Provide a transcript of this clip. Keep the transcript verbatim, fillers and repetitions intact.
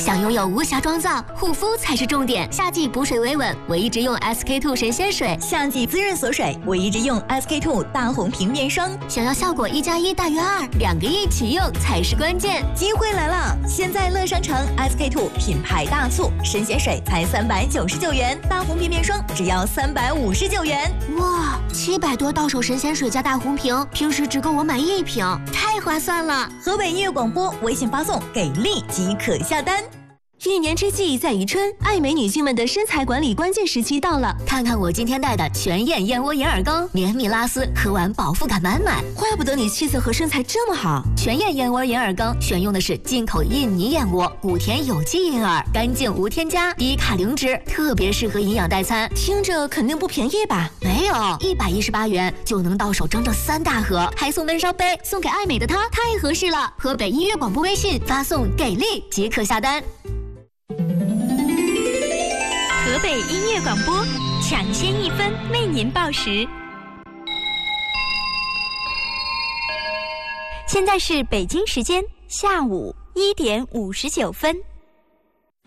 想拥有无瑕妆造，护肤才是重点。夏季补水维稳，我一直用 S K two 神仙水； 夏季滋润锁水，我一直用 S K two 大红瓶面霜。 想要效果一加一大于二，两个一起用才是关键。 机会来了！现在乐商城 S K two 品牌大促，神仙水才三百九十九元，大红瓶面霜只要三百五十九元。 哇，七百多到手神仙水加大红瓶，平时只够我买一瓶，太划算了！ 河北音乐广播微信发送给力即可下单。 一年之计在于春，爱美女性们的身材管理关键时期到了。 看看我今天带的全燕燕窝银耳羹，绵密拉丝，喝完饱腹感满满。 怪不得你气色和身材这么好。 全燕燕窝银耳羹选用的是进口印尼燕窝，谷田有机银耳，干净无添加，低卡零脂，特别适合营养代餐。 听着肯定不便宜吧？ 没有，一百一十八元就能到手整整三大盒，还送温烧杯，送给爱美的她太合适了。河北音乐广播微信发送给力即可下单。 河北音乐广播，抢先一分为您报时。现在是北京时间下午一点五十九分。